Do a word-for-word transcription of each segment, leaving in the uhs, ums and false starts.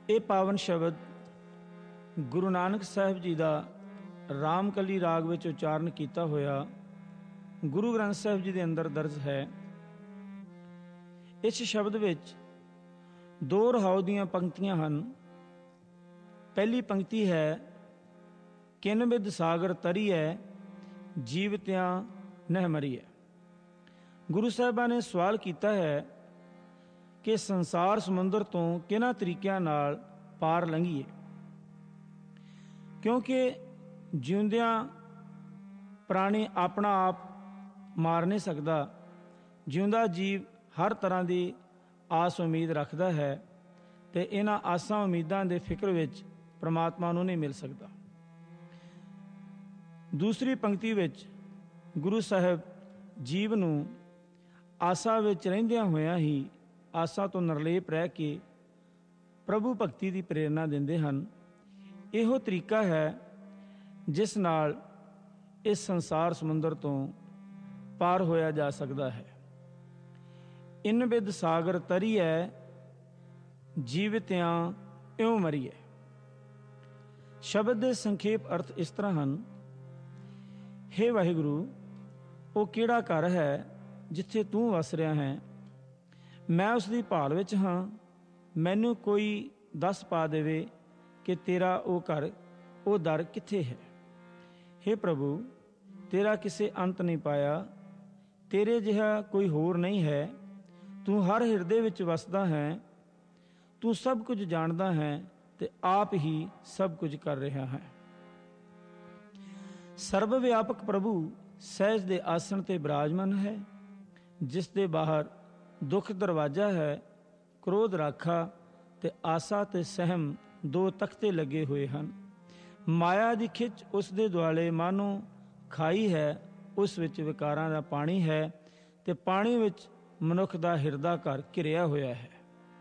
ਇਹ ਪਾਵਨ ਸ਼ਬਦ ਗੁਰੂ ਨਾਨਕ ਸਾਹਿਬ ਜੀ ਦਾ ਰਾਮਕਲੀ ਰਾਗ ਵਿੱਚ ਉਚਾਰਨ ਕੀਤਾ ਹੋਇਆ ਗੁਰੂ ਗ੍ਰੰਥ ਸਾਹਿਬ ਜੀ ਦੇ ਅੰਦਰ ਦਰਜ ਹੈ। ਇਸ ਸ਼ਬਦ ਵਿੱਚ ਦੋ ਰਹਾਉ ਦੀਆਂ ਪੰਕਤੀਆਂ ਹਨ। ਪਹਿਲੀ ਪੰਕਤੀ ਹੈ, ਕਿਨ ਬਿਦ ਸਾਗਰ ਤਰੀਐ ਜੀਵਤਿਆਂ ਨਹਿ ਮਰੀਐ। ਗੁਰੂ ਸਾਹਿਬਾਂ ਨੇ ਸਵਾਲ ਕੀਤਾ ਹੈ ਕਿ ਸੰਸਾਰ ਸਮੁੰਦਰ ਤੋਂ ਕਿਹਨਾਂ ਤਰੀਕਿਆਂ ਨਾਲ ਪਾਰ ਲੰਘੀਏ, ਕਿਉਂਕਿ ਜਿਉਂਦਿਆਂ ਪ੍ਰਾਣੀ ਆਪਣਾ ਆਪ ਮਾਰ ਨਹੀਂ ਸਕਦਾ। ਜਿਉਂਦਾ ਜੀਵ ਹਰ ਤਰ੍ਹਾਂ ਦੀ ਆਸ ਉਮੀਦ ਰੱਖਦਾ ਹੈ ਅਤੇ ਇਹਨਾਂ ਆਸਾਂ ਉਮੀਦਾਂ ਦੇ ਫਿਕਰ ਵਿੱਚ ਪ੍ਰਮਾਤਮਾ ਨੂੰ ਨਹੀਂ ਮਿਲ ਸਕਦਾ। ਦੂਸਰੀ ਪੰਕਤੀ ਵਿੱਚ ਗੁਰੂ ਸਾਹਿਬ ਜੀਵ ਨੂੰ ਆਸਾ ਵਿੱਚ ਰਹਿੰਦਿਆਂ ਹੋਇਆਂ ਹੀ ਆਸਾ ਤੋਂ ਨਿਰਲੇਪ ਰਹਿ ਕੇ ਪ੍ਰਭੂ ਭਗਤੀ ਦੀ ਪ੍ਰੇਰਨਾ ਦਿੰਦੇ ਹਨ। ਇਹੋ ਤਰੀਕਾ ਹੈ ਜਿਸ ਨਾਲ ਇਸ ਸੰਸਾਰ ਸਮੁੰਦਰ ਤੋਂ ਪਾਰ ਹੋਇਆ ਜਾ ਸਕਦਾ ਹੈ। ਇਨ ਬਿਦ ਸਾਗਰ ਤਰੀਐ ਜੀਵਤਿਆਂ ਇਉਂ ਮਰੀਐ। ਸ਼ਬਦ ਦੇ ਸੰਖੇਪ ਅਰਥ ਇਸ ਤਰ੍ਹਾਂ ਹਨ। ਹੇ ਵਾਹਿਗੁਰੂ, ਉਹ ਕਿਹੜਾ ਘਰ ਹੈ ਜਿੱਥੇ ਤੂੰ ਵਸ ਰਿਹਾ ਹੈ? ਮੈਂ ਉਸ ਦੀ ਭਾਲ ਵਿੱਚ ਹਾਂ। ਮੈਨੂੰ ਕੋਈ ਦੱਸ ਪਾ ਦੇਵੇ ਕਿ ਤੇਰਾ ਉਹ ਘਰ, ਉਹ ਦਰ ਕਿੱਥੇ ਹੈ। ਹੇ ਪ੍ਰਭੂ, ਤੇਰਾ ਕਿਸੇ ਅੰਤ ਨਹੀਂ ਪਾਇਆ, ਤੇਰੇ ਜਿਹਾ ਕੋਈ ਹੋਰ ਨਹੀਂ ਹੈ। ਤੂੰ ਹਰ ਹਿਰਦੇ ਵਿੱਚ ਵਸਦਾ ਹੈ, ਤੂੰ ਸਭ ਕੁਝ ਜਾਣਦਾ ਹੈ ਅਤੇ ਆਪ ਹੀ ਸਭ ਕੁਝ ਕਰ ਰਿਹਾ ਹੈ। ਸਰਬ ਵਿਆਪਕ ਪ੍ਰਭੂ ਸਹਿਜ ਦੇ ਆਸਣ 'ਤੇ ਬਿਰਾਜਮਾਨ ਹੈ, ਜਿਸ ਦੇ ਬਾਹਰ ਦੁੱਖ ਦਰਵਾਜ਼ਾ ਹੈ, ਕ੍ਰੋਧ ਰਾਖਾ ਅਤੇ ਆਸਾ ਅਤੇ ਸਹਿਮ ਦੋ ਤਖਤੇ ਲੱਗੇ ਹੋਏ ਹਨ। ਮਾਇਆ ਦੀ ਖਿੱਚ ਉਸ ਦੇ ਦੁਆਲੇ ਮਾਨੋ ਖਾਈ ਹੈ, ਉਸ ਵਿੱਚ ਵਿਕਾਰਾਂ ਦਾ ਪਾਣੀ ਹੈ ਅਤੇ ਪਾਣੀ ਵਿੱਚ ਮਨੁੱਖ ਦਾ ਹਿਰਦਾ ਘਰ ਘਿਰਿਆ ਹੋਇਆ ਹੈ।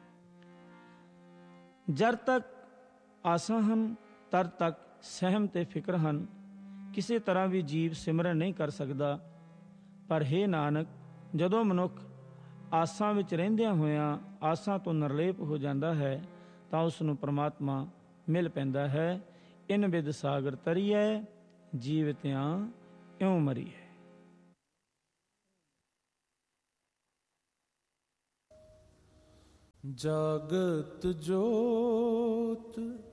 ਜਦ ਤੱਕ ਆਸਾਂ ਹਨ, ਤਦ ਤੱਕ ਸਹਿਮ ਤੇ ਫਿਕਰ ਹਨ। ਕਿਸੇ ਤਰ੍ਹਾਂ ਵੀ ਜੀਵ ਸਿਮਰਨ ਨਹੀਂ ਕਰ ਸਕਦਾ। ਪਰ ਹੇ ਨਾਨਕ, ਜਦੋਂ ਮਨੁੱਖ ਆਸਾਂ ਵਿੱਚ ਰਹਿੰਦਿਆਂ ਹੋਇਆਂ ਆਸਾਂ ਤੋਂ ਨਿਰਲੇਪ ਹੋ ਜਾਂਦਾ ਹੈ ਤਾਂ ਉਸ ਨੂੰ ਪਰਮਾਤਮਾ ਮਿਲ ਪੈਂਦਾ ਹੈ। ਇਨ ਬਿਦ ਸਾਗਰ ਤਰੀਐ ਜੀਵਤਿਆਂ ਇਉਂ ਮਰੀਐ। ਜਾਗਤ ਜੋਤ